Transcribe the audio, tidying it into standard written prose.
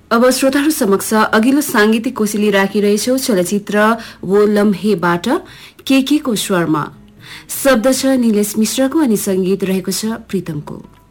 अब श्रोताहरू समक्ष अघिल्लो सांगीतिक कोसेली राखिरहेछौ चलचित्र वो लम्हेबाट के को स्वरमा। शब्द छ निलेश मिश्रको अनि संगीत रहेको छ प्रीतमको।